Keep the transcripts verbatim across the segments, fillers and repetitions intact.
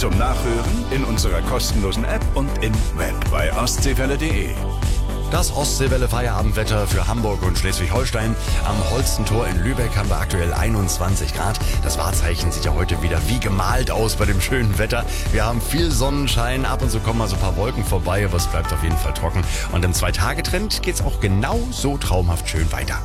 Zum Nachhören in unserer kostenlosen App und im Web bei ostseewelle punkt de. Das Ostseewelle-Feierabendwetter für Hamburg und Schleswig-Holstein. Am Holstentor in Lübeck haben wir aktuell einundzwanzig Grad. Das Wahrzeichen sieht ja heute wieder wie gemalt aus bei dem schönen Wetter. Wir haben viel Sonnenschein, ab und zu kommen mal so ein paar Wolken vorbei, aber es bleibt auf jeden Fall trocken. Und im Zwei-Tage-Trend geht's auch genau so traumhaft schön weiter.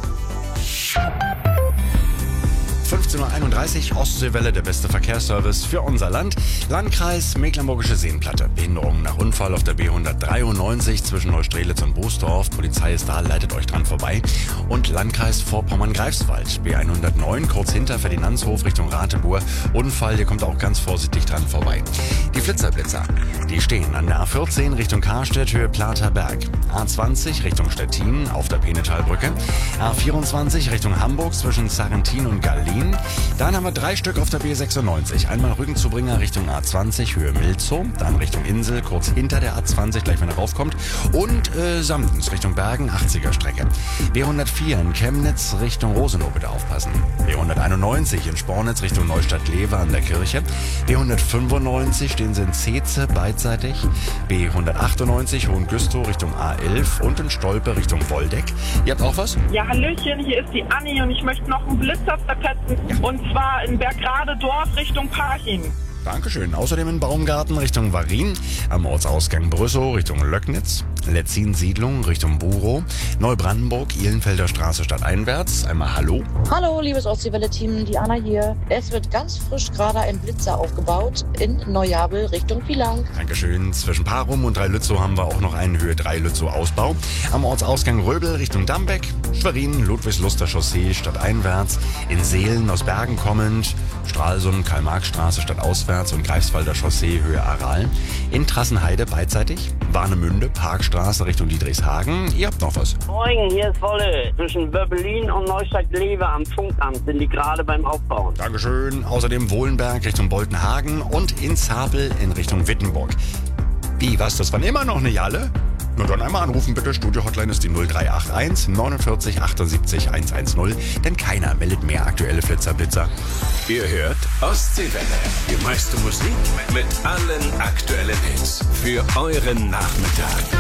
fünfzehn Uhr einunddreißig, Ostseewelle, der beste Verkehrsservice für unser Land. Landkreis Mecklenburgische Seenplatte. Behinderung nach Unfall auf der B hundertdreiundneunzig zwischen Neustrelitz und Boosdorf. Polizei ist da, leitet euch dran vorbei. Und Landkreis Vorpommern-Greifswald. B hundertneun, kurz hinter Ferdinandshof Richtung Rateburg. Unfall, ihr kommt auch ganz vorsichtig dran vorbei. Die Flitzerblitzer, die stehen an der A vierzehn Richtung Karstedt, Höhe Platerberg. A zwanzig Richtung Stettin auf der Penetalbrücke. A vierundzwanzig Richtung Hamburg zwischen Sarrentin und Gallien. Dann haben wir drei Stück auf der B sechsundneunzig. Einmal Rügenzubringer Richtung A zwanzig, Höhe Milzow. Dann Richtung Insel, kurz hinter der A zwanzig, gleich wenn er raufkommt. Und äh, Samtens Richtung Bergen, achtziger Strecke. B hundertvier in Chemnitz Richtung Rosenow, bitte aufpassen. B hunderteinundneunzig in Spornitz Richtung Neustadt-Lewe an der Kirche. B hundertfünfundneunzig stehen sie in Zeetze beidseitig. B hundertachtundneunzig Hohengüstow Richtung A elf und in Stolpe Richtung Woldeck. Ihr habt auch was? Ja, hallöchen, hier ist die Anni und ich möchte noch einen Blitzer verpetzen. Ja. Und zwar in Bergrade-Dorf Richtung Parchim. Dankeschön. Außerdem in Baumgarten Richtung Warin, am Ortsausgang Brüssow Richtung Löcknitz, Letzin-Siedlung Richtung Burow, Neubrandenburg, Ihlenfelder Straße stadteinwärts. Einmal Hallo. Hallo, liebes Ostseewelle-Team, Diana hier. Es wird ganz frisch gerade ein Blitzer aufgebaut in Neujabel Richtung Vilang. Dankeschön. Zwischen Parum und Dreilützow haben wir auch noch einen Höhe Dreilützow Ausbau. Am Ortsausgang Röbel Richtung Dambeck, Schwerin, Ludwigsluster Chaussee stadteinwärts, in Seelen aus Bergen kommend, Stralsund, Karl-Marx-Straße stadtauswärts und Greifswalder Chaussee Höhe Aral. In Trassenheide beidseitig, Warnemünde, Parkstraße Richtung Dietrichshagen. Ihr habt noch was? Moin, hier ist Wolle. Zwischen Böbbelin und Neustadt-Lewe am Funkamt sind die gerade beim Aufbauen. Dankeschön. Außerdem Wohlenberg Richtung Boltenhagen und in Zapel in Richtung Wittenburg. Wie, was? Das waren immer noch nicht alle? Nur dann einmal anrufen bitte. Studio-Hotline ist die null drei acht eins neunundvierzig achtundsiebzig hundertzehn, denn keiner meldet mehr aktuelle Flitzerblitzer. Ihr hört Ostseewelle. Die meiste Musik mit allen aktuellen Hits für euren Nachmittag.